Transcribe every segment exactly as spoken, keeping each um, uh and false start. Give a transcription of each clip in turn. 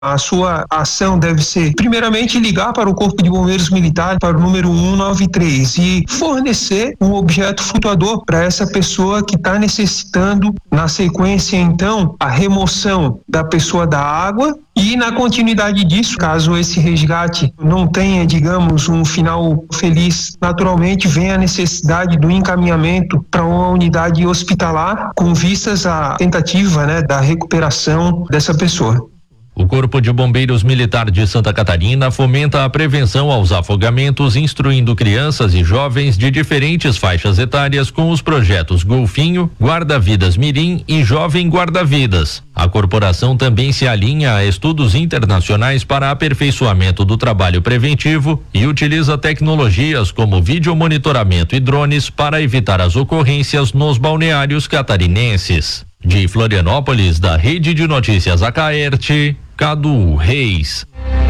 A sua ação deve ser, primeiramente, ligar para o Corpo de Bombeiros Militar, para o número um nove três, e fornecer um objeto flutuador para essa pessoa que está necessitando, na sequência, então, a remoção da pessoa da água. E na continuidade disso, caso esse resgate não tenha, digamos, um final feliz, naturalmente vem a necessidade do encaminhamento para uma unidade hospitalar com vistas à tentativa, né, da recuperação dessa pessoa. O Corpo de Bombeiros Militar de Santa Catarina fomenta a prevenção aos afogamentos, instruindo crianças e jovens de diferentes faixas etárias com os projetos Golfinho, Guarda-Vidas Mirim e Jovem Guarda-Vidas. A corporação também se alinha a estudos internacionais para aperfeiçoamento do trabalho preventivo e utiliza tecnologias como videomonitoramento e drones para evitar as ocorrências nos balneários catarinenses. De Florianópolis, da Rede de Notícias Acaerte, Cadu Reis.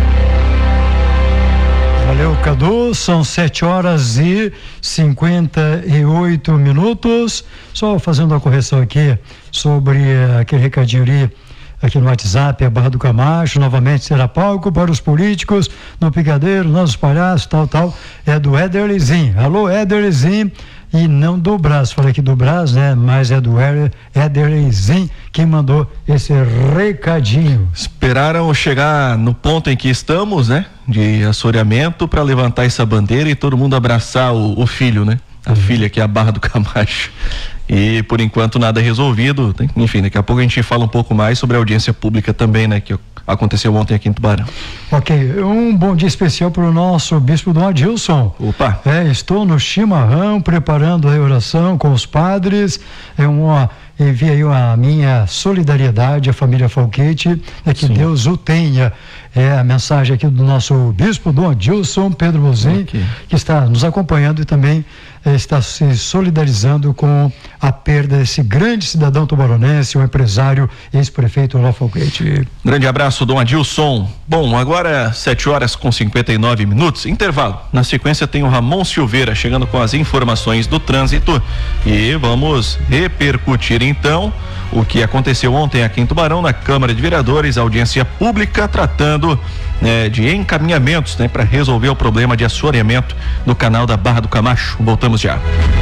Valeu, Cadu. São sete horas e cinquenta e oito minutos. Só fazendo a correção aqui sobre aquele recadinho ali, aqui no WhatsApp, a Barra do Camacho, novamente será palco para os políticos no Picadeiro, nossos palhaços, tal, tal. É do Ederlezinho. Alô, Ederlezinho. E não do Brás, falei aqui do Brás, né? Mas é do Ederlezinho quem mandou esse recadinho. Esperaram chegar no ponto em que estamos, né? De assoreamento para levantar essa bandeira e todo mundo abraçar o, o filho, né? A uhum. filha, que é a Barra do Camacho. E por enquanto nada resolvido. Enfim, daqui a pouco a gente fala um pouco mais sobre a audiência pública também, né? Que aconteceu ontem aqui em Tubarão. Ok, um bom dia especial para o nosso bispo Dom Adilson. Opa! É, estou no chimarrão preparando a oração com os padres. É uma envia aí a minha solidariedade à família Falquete, é que Sim. Deus o tenha. É a mensagem aqui do nosso bispo Dom Adilson Pedro Bozin, okay. que está nos acompanhando e também eh, está se solidarizando com a perda desse grande cidadão tubaronense, um empresário e ex-prefeito Olá Falquete. Grande abraço, Dom Adilson. Bom, agora sete horas com cinquenta e nove minutos, intervalo. Na sequência tem o Ramon Silveira chegando com as informações do trânsito e vamos repercutir então o que aconteceu ontem aqui em Tubarão, na Câmara de Vereadores, audiência pública tratando né, de encaminhamentos, né, para resolver o problema de assoreamento no canal da Barra do Camacho. Voltamos já.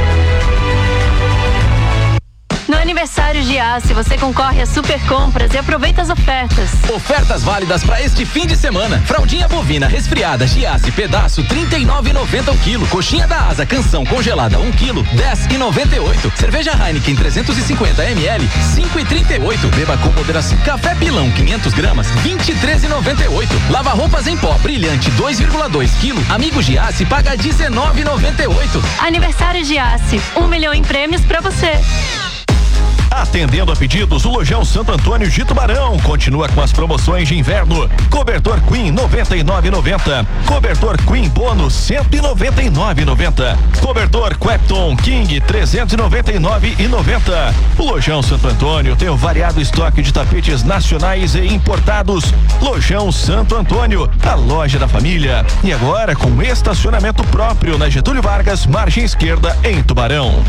No aniversário de Giasse, você concorre a super compras e aproveita as ofertas. Ofertas válidas para este fim de semana. Fraldinha bovina resfriada Giasse pedaço trinta e nove e noventa o quilo. Coxinha da Asa canção congelada um quilo dez e noventa e oito. Cerveja Heineken trezentos e cinquenta mililitros cinco e trinta e oito. Beba com moderação. Café Pilão quinhentas gramas vinte e três e noventa e oito. Lava roupas em pó brilhante dois vírgula dois quilo. Amigo Giasse paga dezenove e noventa e oito. Aniversário Giasse, um milhão em prêmios para você. Atendendo a pedidos, o Lojão Santo Antônio de Tubarão continua com as promoções de inverno. Cobertor Queen noventa e nove e noventa. Cobertor Queen Bônus cento e noventa e nove e noventa. Cobertor Quepton King trezentos e noventa e nove e noventa. O Lojão Santo Antônio tem um variado estoque de tapetes nacionais e importados. Lojão Santo Antônio, a loja da família. E agora com estacionamento próprio na Getúlio Vargas, margem esquerda, em Tubarão.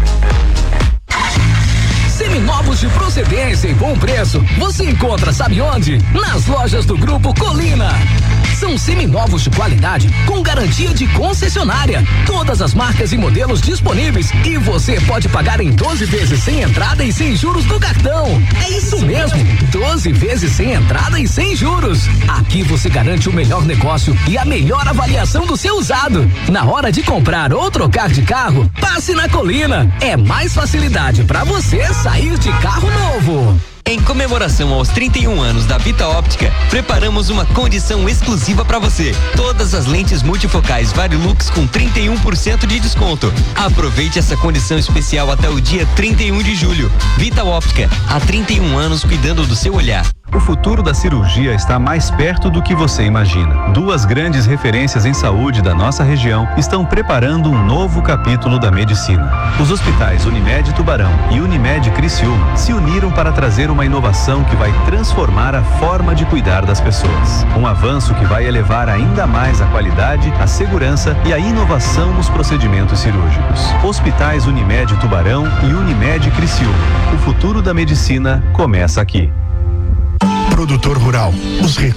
Seminovos de procedência e bom preço. Você encontra, sabe onde? Nas lojas do Grupo Colina. São seminovos de qualidade com garantia de concessionária. Todas as marcas e modelos disponíveis e você pode pagar em doze vezes sem entrada e sem juros no cartão. É isso mesmo, doze vezes sem entrada e sem juros. Aqui você garante o melhor negócio e a melhor avaliação do seu usado. Na hora de comprar ou trocar de carro, passe na Colina. É mais facilidade para você sair de carro novo. Em comemoração aos trinta e um anos da Vita Óptica, preparamos uma condição exclusiva para você. Todas as lentes multifocais Varilux com trinta e um por cento de desconto. Aproveite essa condição especial até o dia trinta e um de julho. Vita Óptica, há trinta e um anos cuidando do seu olhar. O futuro da cirurgia está mais perto do que você imagina. Duas grandes referências em saúde da nossa região estão preparando um novo capítulo da medicina. Os hospitais Unimed Tubarão e Unimed Criciúma se uniram para trazer uma inovação que vai transformar a forma de cuidar das pessoas. Um avanço que vai elevar ainda mais a qualidade, a segurança e a inovação nos procedimentos cirúrgicos. Hospitais Unimed Tubarão e Unimed Criciúma. O futuro da medicina começa aqui. Produtor rural, os